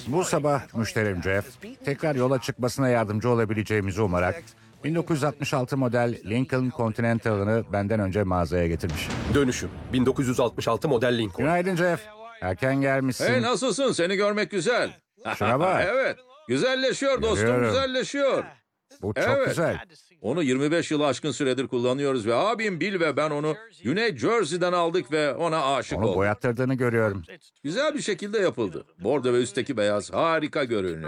Bu sabah müşterim Jeff, tekrar yola çıkmasına yardımcı olabileceğimizi umarak 1966 model Lincoln Continental'ını benden önce mağazaya getirmiş. Dönüşüm. 1966 model Lincoln. Günaydın Jeff. Erken gelmişsin. Hey nasılsın? Seni görmek güzel. Şuna bak. Evet. Güzelleşiyor dostum, Görüyorum. güzelleşiyor. Bu çok Evet. güzel. Onu 25 yılı aşkın süredir kullanıyoruz ve abim Bill ve ben onu Güney Jersey'den aldık ve ona aşık Onu olduk. boyattırdığını görüyorum. Güzel bir şekilde yapıldı. Bordo ve üstteki beyaz harika görünüyor.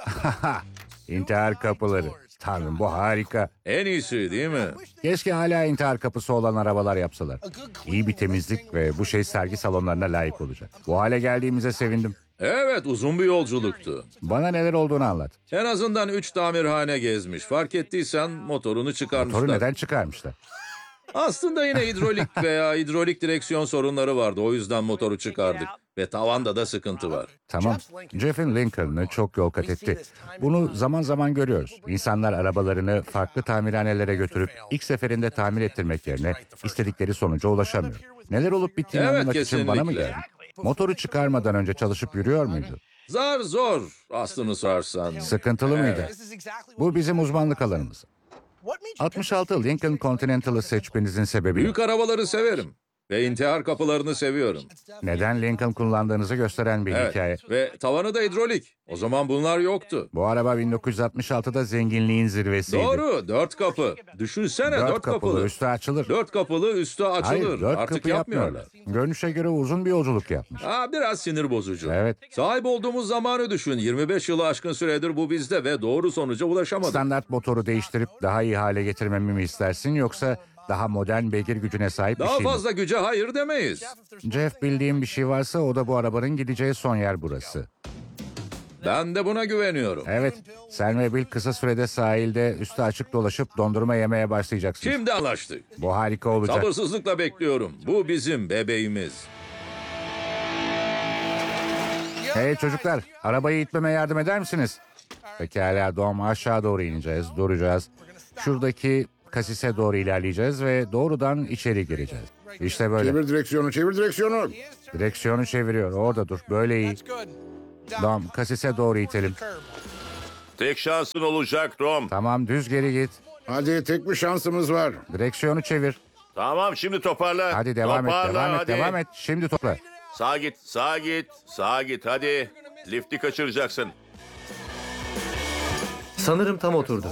İntihar kapıları. Tanrım bu harika. En iyisi değil mi? Keşke hala intihar kapısı olan arabalar yapsalar. İyi bir temizlik ve bu şey sergi salonlarına layık olacak. Bu hale geldiğimize sevindim. Evet, uzun bir yolculuktu. Bana neler olduğunu anlat. En azından 3 tamirhane gezmiş. Fark ettiysen motorunu çıkarmışlar. Motoru neden çıkarmışlar? Aslında yine hidrolik veya hidrolik direksiyon sorunları vardı. O yüzden motoru çıkardık. Ve tavanda da sıkıntı var. Tamam. Jeff'in Lincoln'ını çok yol kat etti. Bunu zaman zaman görüyoruz. İnsanlar arabalarını farklı tamirhanelere götürüp ilk seferinde tamir ettirmek yerine istedikleri sonuca ulaşamıyor. Neler olup bittiğini Evet, anlamak için bana mı kesinlikle. geldin? Motoru çıkarmadan önce çalışıp yürüyor muydu? Zar zor aslını sorarsan. Sıkıntılı mıydı? Bu bizim uzmanlık alanımız. 66 Lincoln Continental'ı seçmenizin sebebi Büyük arabaları severim. Ve intihar kapılarını seviyorum. neden Lincoln kullandığınızı gösteren bir Evet. hikaye. Ve tavanı da hidrolik. O zaman bunlar yoktu. Bu araba 1966'da zenginliğin zirvesiydi. Doğru. 4 kapı. Düşünsene 4 Dört kapılı, kapılı. üstü açılır. 4 kapılı üstü açılır. Hayır, dört Artık kapı yapmıyorlar. yapmıyorlar. Görünüşe göre uzun bir yolculuk yapmış. Biraz sinir bozucu. Evet. Sahip olduğumuz zamanı düşün. 25 yılı aşkın süredir bu bizde ve doğru sonuca ulaşamadık. Standart motoru değiştirip daha iyi hale getirmemi mi istersin yoksa daha modern beygir gücüne sahip bir Daha şey mi? fazla güce hayır demeyiz. Jeff bildiğim bir şey varsa o da bu arabanın gideceği son yer burası. Ben de buna güveniyorum. Evet, sen ve Bill kısa sürede sahilde üstü açık dolaşıp dondurma yemeye başlayacaksınız. Şimdi anlaştık. Bu harika olacak. Sabırsızlıkla bekliyorum. Bu bizim bebeğimiz. Hey çocuklar, arabayı itmeme yardım eder misiniz? Pekala Dom, aşağı doğru ineceğiz, duracağız. Şuradaki kasise doğru ilerleyeceğiz ve doğrudan içeri gireceğiz. İşte böyle. Çevir direksiyonu, çevir direksiyonu. Direksiyonu çeviriyor, orada dur, böyle iyi. Dom, kasise doğru itelim. Tek şansın olacak Rom. Tamam, düz geri git. Hadi tek bir şansımız var. Direksiyonu çevir. Tamam şimdi toparla. Hadi devam et, Toparla, devam et, hadi. devam et. Şimdi topla. Sağa git, sağa git, sağa git hadi. Lifti kaçıracaksın. Sanırım tam oturdu.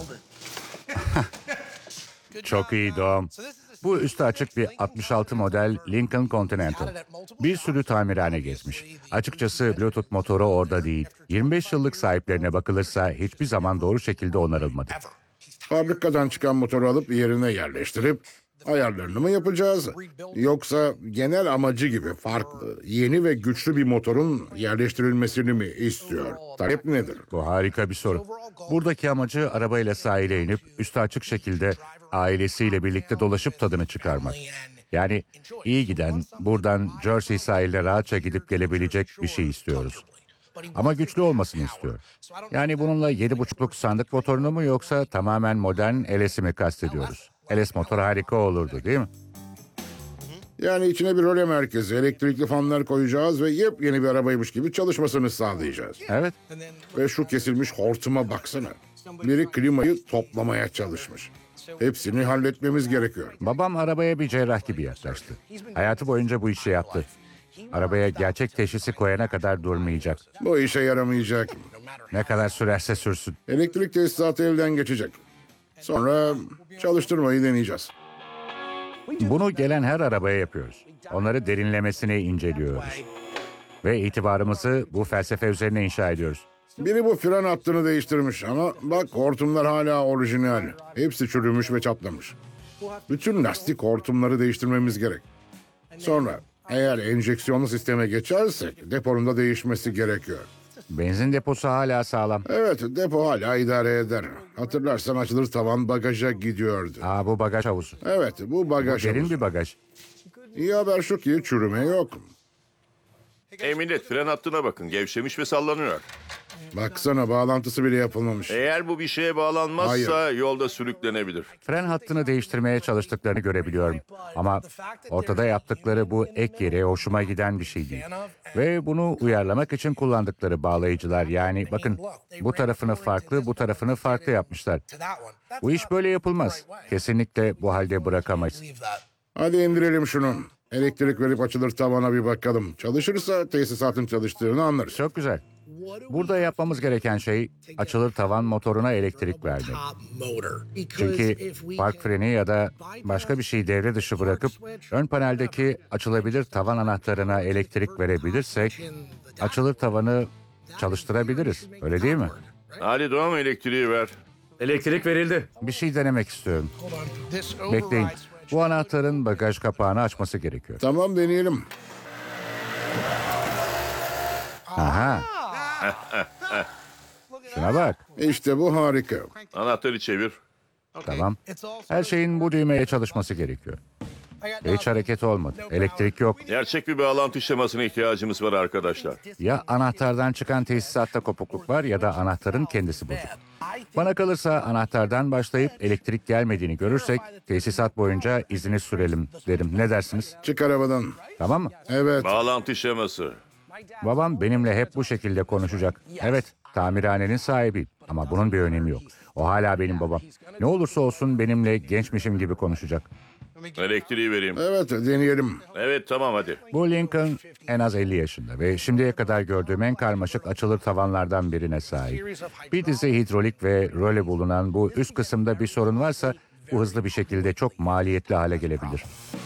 Çok iyi Dom. Bu üstü açık bir 66 model Lincoln Continental. Bir sürü tamirhane gezmiş. Açıkçası Bluetooth motoru orada değil. 25 yıllık sahiplerine bakılırsa hiçbir zaman doğru şekilde onarılmadı. Fabrikadan çıkan motoru alıp yerine yerleştirip ayarlarını mı yapacağız? Yoksa genel amacı gibi farklı, yeni ve güçlü bir motorun yerleştirilmesini mi istiyor? Talep nedir? Bu harika bir soru. Buradaki amacı arabayla sahile inip üstü açık şekilde ailesiyle birlikte dolaşıp tadını çıkarmak. Yani iyi giden, buradan Jersey sahiline rahatça gidip gelebilecek bir şey istiyoruz. Ama güçlü olmasını istiyor. Yani bununla 7,5'luk sandık motorunu mu yoksa tamamen modern LS'i mi kastediyoruz? LS motor harika olurdu değil mi? Yani içine bir röle merkezi, elektrikli fanlar koyacağız ve yepyeni bir arabaymış gibi çalışmasını sağlayacağız. Evet. Ve şu kesilmiş hortuma baksana. Biri klimayı toplamaya çalışmış. Hepsini halletmemiz gerekiyor. Babam arabaya bir cerrah gibi yaklaştı. Hayatı boyunca bu işi yaptı. Arabaya gerçek teşhisi koyana kadar durmayacak. Bu işe yaramayacak. Ne kadar sürerse sürsün. Elektrik tesisatı elden geçecek. Sonra çalıştırmayı deneyeceğiz. Bunu gelen her arabaya yapıyoruz. Onları derinlemesine inceliyoruz. Ve itibarımızı bu felsefe üzerine inşa ediyoruz. Biri bu fren hattını değiştirmiş ama bak hortumlar hala orijinal. Hepsi çürümüş ve çatlamış. Bütün lastik hortumları değiştirmemiz gerek. Sonra eğer enjeksiyonlu sisteme geçersek deponun da değişmesi gerekiyor. Benzin deposu hala sağlam. Evet, depo hala idare eder. Hatırlarsan açılır tavan bagaja gidiyordu. Bu bagaj havuzu. Evet, bu bagaj Derin havuzu. bir bagaj. İyi haber şu ki çürüme yok. Millet fren hattına bakın. Gevşemiş ve sallanıyor. Baksana bağlantısı bile yapılmamış. Eğer bu bir şeye bağlanmazsa Hayır. yolda sürüklenebilir. Fren hattını değiştirmeye çalıştıklarını görebiliyorum. Ama ortada yaptıkları bu ek yere hoşuma giden bir şey değil. Ve bunu uyarlamak için kullandıkları bağlayıcılar. Yani bakın bu tarafını farklı, bu tarafını farklı yapmışlar. Bu iş böyle yapılmaz. Kesinlikle bu halde bırakamayız. Hadi indirelim şunu. Elektrik verip açılır tavana bir bakalım. Çalışırsa tesisatın çalıştığını anlarız. Çok güzel. Burada yapmamız gereken şey açılır tavan motoruna elektrik vermek. Çünkü park freni ya da başka bir şeyi devre dışı bırakıp ön paneldeki açılabilir tavan anahtarına elektrik verebilirsek açılır tavanı çalıştırabiliriz. Öyle değil mi? Hadi Dom, elektriği ver. Elektrik verildi. Bir şey denemek istiyorum. Bekleyin. Bu anahtarın bagaj kapağını açması gerekiyor. Tamam, deneyelim. Aha. Şuna bak. İşte bu harika. Anahtarı çevir. Tamam. Her şeyin bu düğmeye çalışması gerekiyor. Hiç hareket olmadı. Elektrik yok. Gerçek bir bağlantı şemasına ihtiyacımız var arkadaşlar. Ya anahtardan çıkan tesisatta kopukluk var ya da anahtarın kendisi bozuk. Bana kalırsa anahtardan başlayıp elektrik gelmediğini görürsek tesisat boyunca izini sürelim derim. Ne dersiniz? Çık arabadan. Tamam mı? Evet. Bağlantı şeması. Babam benimle hep bu şekilde konuşacak. Evet, tamirhanenin sahibiyim ama bunun bir önemi yok. O hala benim babam. Ne olursa olsun benimle gençmişim gibi konuşacak. Elektriği vereyim. Evet, deneyelim. Evet, tamam hadi. Bu Lincoln en az 50 yaşında ve şimdiye kadar gördüğüm en karmaşık açılır tavanlardan birine sahip. Bir dizi hidrolik ve röle bulunan bu üst kısımda bir sorun varsa bu hızlı bir şekilde çok maliyetli hale gelebilir.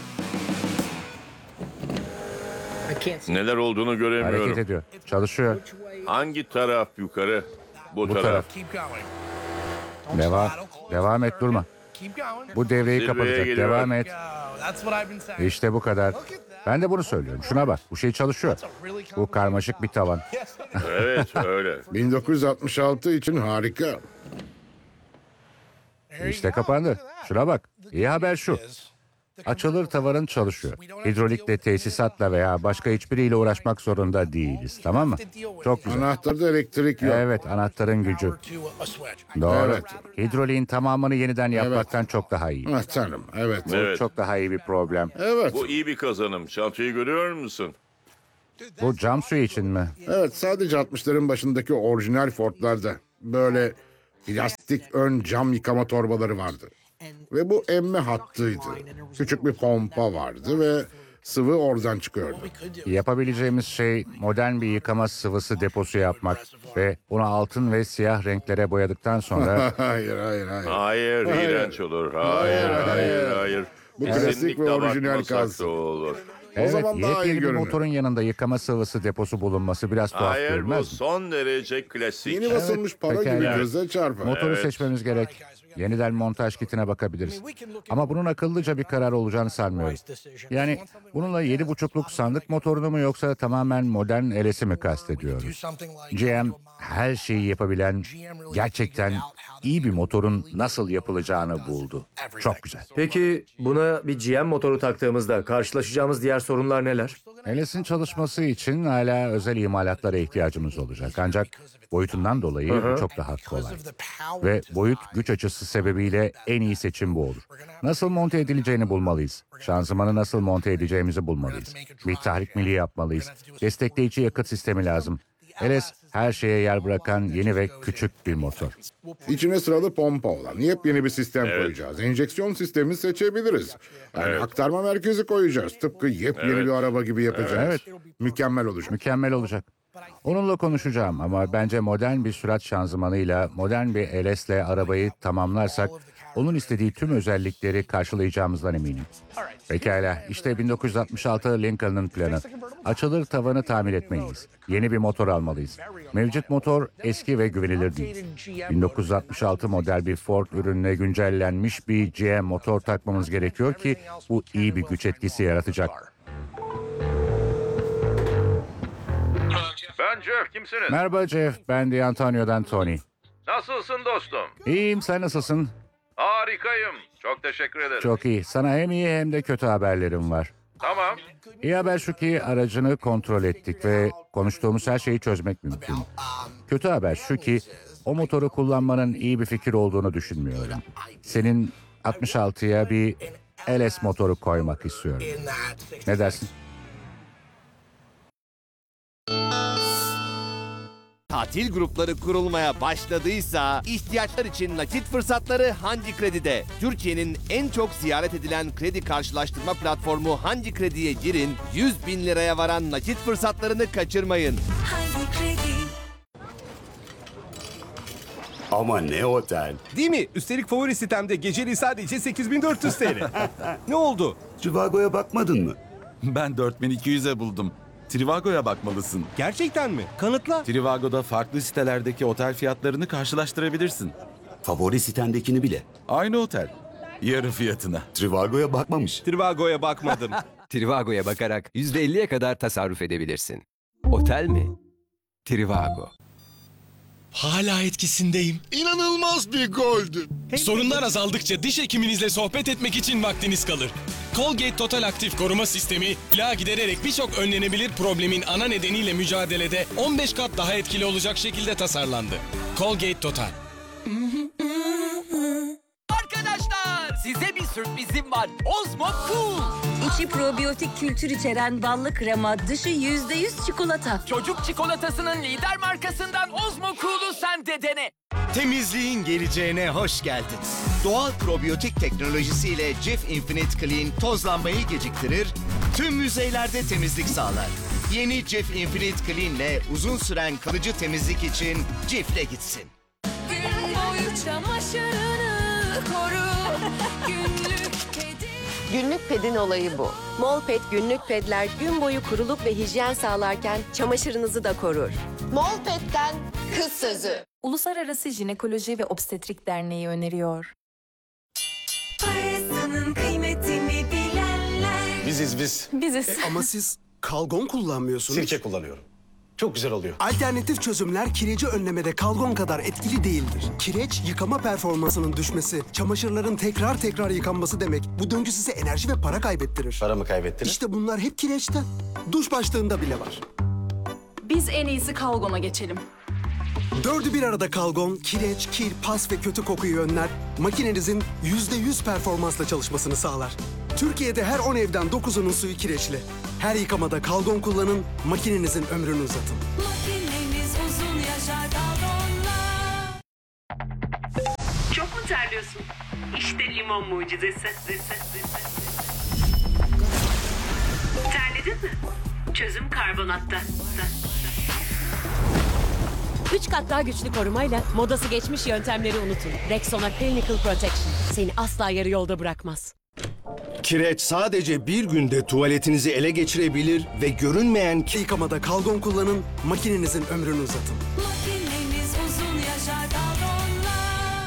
Neler olduğunu Hareket göremiyorum. ediyor. Çalışıyor. Hangi taraf yukarı? Bu Bu taraf. taraf. Devam. Devam et, durma. Bu devreyi Zirveye kapatacak. geliyor. Devam et. İşte bu kadar. Ben de bunu söylüyorum. Şuna bak. Bu şey çalışıyor. Bu karmaşık bir tavan. Evet, öyle. 1966 için harika. İşte kapandı. Şuna bak. İyi haber şu. Açılır tavanın çalışıyor. Hidrolikle, tesisatla veya başka hiçbiriyle uğraşmak zorunda değiliz. Tamam mı? Çok güzel. Anahtarda elektrik yok. Evet, anahtarın gücü. Doğru. Evet. Hidroliğin tamamını yeniden yapmaktan çok daha iyi. Ah tanrım, evet. Evet. Çok daha iyi bir problem. Evet, Bu iyi bir kazanım. Çantayı görüyor musun? Bu cam suyu için mi? evet. Sadece 60'ların başındaki orijinal Ford'larda böyle plastik ön cam yıkama torbaları vardı. Ve bu emme hattıydı. Küçük bir pompa vardı ve sıvı oradan çıkıyordu. Yapabileceğimiz şey modern bir yıkama sıvısı deposu yapmak ve onu altın ve siyah renklere boyadıktan sonra Hayır, hayır, hayır. Hayır, iğrenç olur. Hayır, hayır. Bu klasik ve orijinal abartmasak kalsın. da olur. evet, zaman daha iyi yepyeni bir görünür. motorun yanında yıkama sıvısı deposu bulunması biraz tuhaf Hayır, bu görünmez mi? son derece klasik. Yeni basılmış para pekala. gibi göze çarpar. Motoru Evet. seçmemiz gerek. Yeniden montaj kitine bakabiliriz. Ama bunun akıllıca bir karar olacağını sanmıyorum. Yani bununla 7,5'luk sandık motorunu mu yoksa tamamen modern LS'i mi kastediyoruz? GM her şeyi yapabilen, gerçekten iyi bir motorun nasıl yapılacağını buldu. Çok güzel. Peki buna bir GM motoru taktığımızda karşılaşacağımız diğer sorunlar neler? LS'in çalışması için hala özel imalatlara ihtiyacımız olacak. Ancak boyutundan dolayı bu çok daha kolay. Ve boyut güç açısı sebebiyle en iyi seçim bu olur. Nasıl monte edileceğini bulmalıyız. Şanzımanı nasıl monte edeceğimizi bulmalıyız. Bir tahrik mili yapmalıyız. Destekleyici yakıt sistemi lazım. LS her şeye yer bırakan yeni ve küçük bir motor. İçine sıralı pompa olan yepyeni bir sistem koyacağız. Enjeksiyon sistemi seçebiliriz. Yani aktarma merkezi koyacağız. Tıpkı yepyeni bir araba gibi yapacağız. Evet. Mükemmel olacak. Mükemmel olacak. Onunla konuşacağım ama bence modern bir sürat şanzımanıyla, modern bir LS'le arabayı tamamlarsak onun istediği tüm özellikleri karşılayacağımızdan eminim. Pekala, işte 1966 Lincoln'ın planı. Açılır tavanı tamir etmeliyiz. Yeni bir motor almalıyız. Mevcut motor eski ve güvenilir değil. 1966 model bir Ford ürününe güncellenmiş bir GM motor takmamız gerekiyor ki bu iyi bir güç etkisi yaratacak. Ben Jeff, kimsiniz? Merhaba Jeff, ben de Antonio'dan Tony. Nasılsın dostum? İyiyim, sen nasılsın? Harikayım. Çok teşekkür ederim. Çok iyi. Sana hem iyi hem de kötü haberlerim var. Tamam. İyi haber şu ki aracını kontrol ettik ve konuştuğumuz her şeyi çözmek mümkün. Kötü haber şu ki o motoru kullanmanın iyi bir fikir olduğunu düşünmüyorum. Senin 66'ya bir LS motoru koymak istiyorum. Ne dersin? Tatil grupları kurulmaya başladıysa ihtiyaçlar için nakit fırsatları Handy Kredi'de. Türkiye'nin en çok ziyaret edilen kredi karşılaştırma platformu Handy Kredi'ye girin, 100 bin liraya varan nakit fırsatlarını kaçırmayın. Ama ne otel. Değil mi? Üstelik favori sitemde geceliği sadece 8400 TL. Ne oldu? Trivago'ya bakmadın mı? Ben 4200'e buldum. Trivago'ya bakmalısın. Gerçekten mi? Kanıtla. Trivago'da farklı sitelerdeki otel fiyatlarını karşılaştırabilirsin. Favori sitendekini bile. Aynı otel. Yarı fiyatına. Trivago'ya bakmamış. Trivago'ya bakmadım. Trivago'ya bakarak %50'ye kadar tasarruf edebilirsin. Otel mi? Trivago. Hala etkisindeyim. İnanılmaz bir goldü. Sorunlar azaldıkça diş hekiminizle sohbet etmek için vaktiniz kalır. Colgate Total Aktif Koruma Sistemi, plağı gidererek birçok önlenebilir problemin ana nedeniyle mücadelede 15 kat daha etkili olacak şekilde tasarlandı. Colgate Total. Arkadaşlar size bir sürprizim var. Ozmo Cool. İçi probiyotik kültür içeren ballı krema, dışı %100 çikolata. Çocuk çikolatasının lider markasından Ozmo Cool'u sen de dene. Temizliğin geleceğine hoş geldin. Doğal probiyotik teknolojisiyle Cif Infinite Clean tozlanmayı geciktirir, tüm yüzeylerde temizlik sağlar. Yeni Cif Infinite Clean ile uzun süren kalıcı temizlik için Cif'le gitsin. Gün boyu çamaşırını koru. Günlük kedi. Günlük pedin olayı bu. Molped günlük pedler gün boyu kuruluk ve hijyen sağlarken çamaşırınızı da korur. Molped'den kız sözü. Uluslararası Jinekoloji ve Obstetrik Derneği öneriyor. Parasının kıymetini bilenler. Biziz. Biziz. Ama siz kalgon kullanmıyorsunuz. Sirke kullanıyorum. Çok güzel oluyor. Alternatif çözümler kireci önlemede kalgon kadar etkili değildir. Kireç, yıkama performansının düşmesi, çamaşırların tekrar yıkanması demek. Bu döngü size enerji ve para kaybettirir. Para mı kaybettin? İşte bunlar hep kireçten. Duş başlığında bile var. Biz en iyisi kalgona geçelim. Dördü bir arada kalgon, kireç, kir, pas ve kötü kokuyu önler. Makinenizin %100 performansla çalışmasını sağlar. Türkiye'de her 10 evden 9'unun suyu kireçli. Her yıkamada kalgon kullanın, makinenizin ömrünü uzatın. Makinemiz uzun yaşar kalgonla. Çok mu terliyorsun? İşte limon mucizesi. Terledin mi? Çözüm karbonatta. 3 kat daha güçlü korumayla modası geçmiş yöntemleri unutun. Rexona Clinical Protection seni asla yarı yolda bırakmaz. Kireç sadece bir günde tuvaletinizi ele geçirebilir ve görünmeyen yıkamada kalgon kullanın, makinenizin ömrünü uzatın. Makinemiz uzun yaşar kalgonla.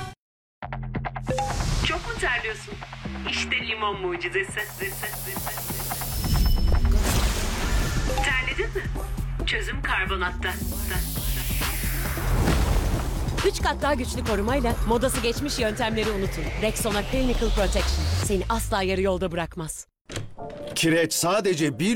Çok mu terliyorsun? İşte limon mucizesi. Terledin mi? Çözüm karbonatta. 3 kat daha güçlü korumayla modası geçmiş yöntemleri unutun. Rexona Clinical Protection seni asla yarı yolda bırakmaz. Kireç sadece bir